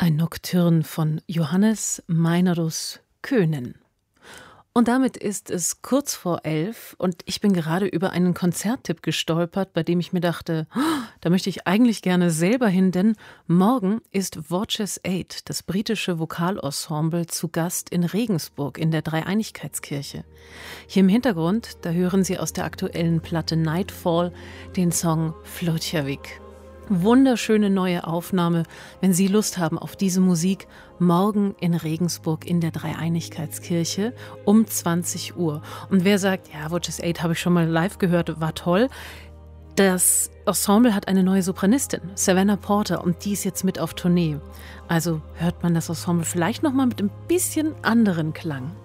Ein Nocturne von Johannes Meinerus Köhnen. Und damit ist es kurz vor 11 und ich bin gerade über einen Konzerttipp gestolpert, bei dem ich mir dachte, da möchte ich eigentlich gerne selber hin, denn morgen ist Voces 8, das britische Vokalensemble, zu Gast in Regensburg in der Dreieinigkeitskirche. Hier im Hintergrund, da hören Sie aus der aktuellen Platte Nightfall den Song Flotjavik. Wunderschöne neue Aufnahme, wenn Sie Lust haben auf diese Musik, morgen in Regensburg in der Dreieinigkeitskirche um 20 Uhr. Und wer sagt, ja, Voces 8 habe ich schon mal live gehört, war toll. Das Ensemble hat eine neue Sopranistin, Savannah Porter, und die ist jetzt mit auf Tournee. Also hört man das Ensemble vielleicht nochmal mit ein bisschen anderen Klang.